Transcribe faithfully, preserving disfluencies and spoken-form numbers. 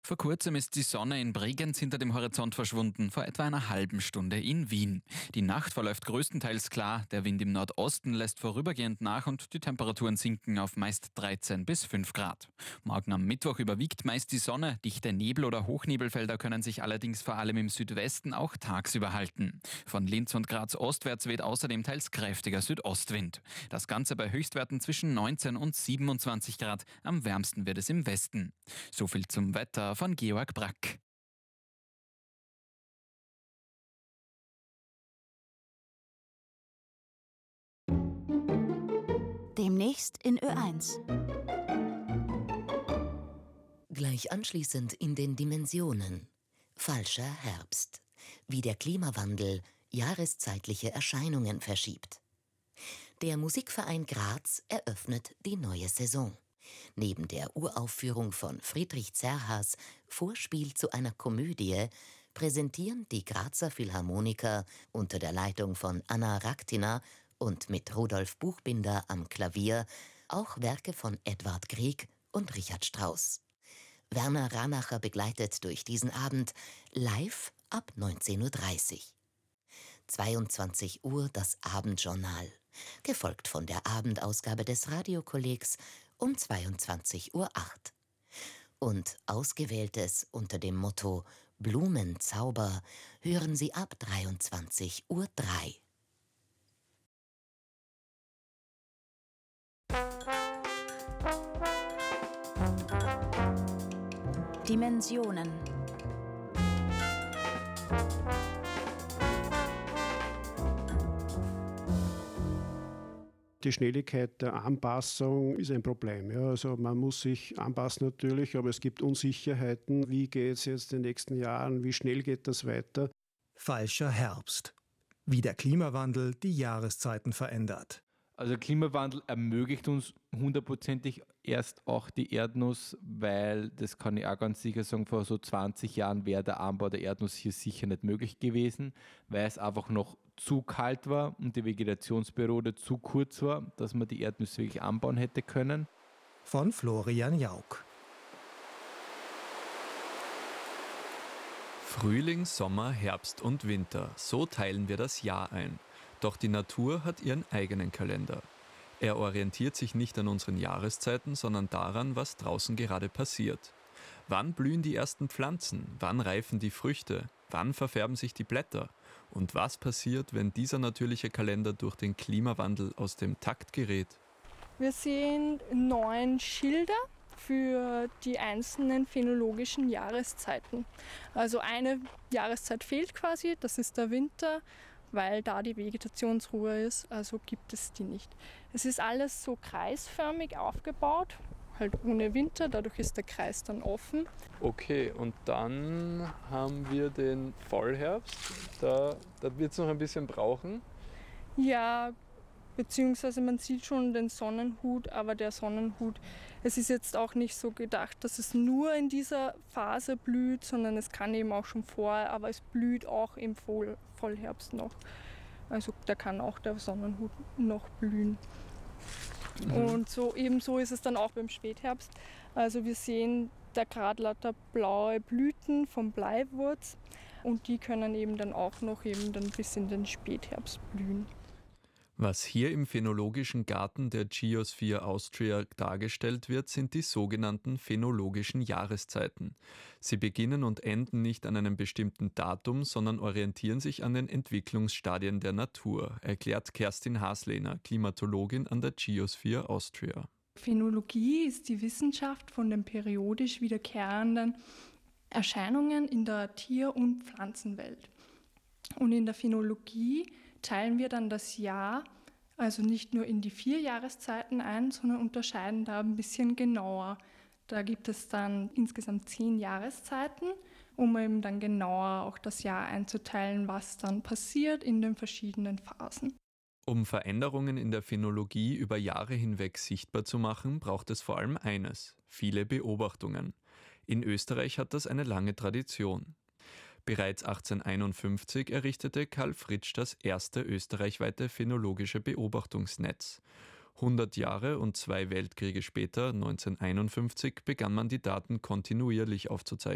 Vor kurzem ist die Sonne in Bregenz hinter dem Horizont verschwunden, vor etwa einer halben Stunde in Wien. Die Nacht verläuft größtenteils klar, der Wind im Nordosten lässt vorübergehend nach und die Temperaturen sinken auf meist dreizehn bis fünf Grad. Morgen am Mittwoch überwiegt meist die Sonne, dichte Nebel- oder Hochnebelfelder können sich allerdings vor allem im Südwesten auch tagsüber halten. Von Linz und Graz ostwärts weht außerdem teils kräftiger Südostwind. Das Ganze bei Höchstwerten zwischen neunzehn und siebenundzwanzig Grad, am wärmsten wird es im Westen. So viel zum Wetter von Georg Brack. Demnächst in Ö eins. Gleich anschließend in den Dimensionen. Falscher Herbst. Wie der Klimawandel jahreszeitliche Erscheinungen verschiebt. Der Musikverein Graz eröffnet die neue Saison. Neben der Uraufführung von Friedrich Zerhas Vorspiel zu einer Komödie präsentieren die Grazer Philharmoniker unter der Leitung von Anna Raktina und mit Rudolf Buchbinder am Klavier auch Werke von Edvard Grieg und Richard Strauss. Werner Ranacher begleitet durch diesen Abend live ab neunzehn Uhr dreißig. zweiundzwanzig Uhr das Abendjournal, gefolgt von der Abendausgabe des Radiokollegs um zweiundzwanzig Uhr acht. Und Ausgewähltes unter dem Motto Blumenzauber hören Sie ab dreiundzwanzig Uhr drei. Dimensionen. Die Schnelligkeit der Anpassung ist ein Problem. Ja, also man muss sich anpassen natürlich, aber es gibt Unsicherheiten. Wie geht es jetzt in den nächsten Jahren? Wie schnell geht das weiter? Falscher Herbst. Wie der Klimawandel die Jahreszeiten verändert. Also der Klimawandel ermöglicht uns hundertprozentig erst auch die Erdnuss, weil, das kann ich auch ganz sicher sagen, vor so zwanzig Jahren wäre der Anbau der Erdnuss hier sicher nicht möglich gewesen, weil es einfach noch zu kalt war und die Vegetationsperiode zu kurz war, dass man die Erdnüsse wirklich anbauen hätte können. Von Florian Jauch. Frühling, Sommer, Herbst und Winter, so teilen wir das Jahr ein. Doch die Natur hat ihren eigenen Kalender. Er orientiert sich nicht an unseren Jahreszeiten, sondern daran, was draußen gerade passiert. Wann blühen die ersten Pflanzen? Wann reifen die Früchte? Wann verfärben sich die Blätter? Und was passiert, wenn dieser natürliche Kalender durch den Klimawandel aus dem Takt gerät? Wir sehen neun Schilder für die einzelnen phänologischen Jahreszeiten. Also eine Jahreszeit fehlt quasi, das ist der Winter, weil da die Vegetationsruhe ist, also gibt es die nicht. Es ist alles so kreisförmig aufgebaut, halt ohne Winter, dadurch ist der Kreis dann offen. Okay, und dann haben wir den Vollherbst, da, da wird es noch ein bisschen brauchen. Ja, beziehungsweise man sieht schon den Sonnenhut, aber der Sonnenhut, es ist jetzt auch nicht so gedacht, dass es nur in dieser Phase blüht, sondern es kann eben auch schon vorher, aber es blüht auch im Voll, Vollherbst noch. Also da kann auch der Sonnenhut noch blühen. Mhm. Und so ebenso ist es dann auch beim Spätherbst. Also wir sehen da gerade lauter blaue Blüten vom Bleiwurz und die können eben dann auch noch eben dann bis in den Spätherbst blühen. Was hier im Phänologischen Garten der Geosphere Austria dargestellt wird, sind die sogenannten phänologischen Jahreszeiten. Sie beginnen und enden nicht an einem bestimmten Datum, sondern orientieren sich an den Entwicklungsstadien der Natur, erklärt Kerstin Haslehner, Klimatologin an der Geosphere Austria. Phänologie ist die Wissenschaft von den periodisch wiederkehrenden Erscheinungen in der Tier- und Pflanzenwelt. Und in der Phänologie teilen wir dann das Jahr, also nicht nur in die vier Jahreszeiten ein, sondern unterscheiden da ein bisschen genauer. Da gibt es dann insgesamt zehn Jahreszeiten, um eben dann genauer auch das Jahr einzuteilen, was dann passiert in den verschiedenen Phasen. Um Veränderungen in der Phänologie über Jahre hinweg sichtbar zu machen, braucht es vor allem eines: viele Beobachtungen. In Österreich hat das eine lange Tradition. Bereits achtzehnhunderteinundfünfzig errichtete Karl Fritsch das erste österreichweite phänologische Beobachtungsnetz. hundert Jahre und zwei Weltkriege später, neunzehnhunderteinundfünfzig, begann man die Daten kontinuierlich aufzuzeichnen.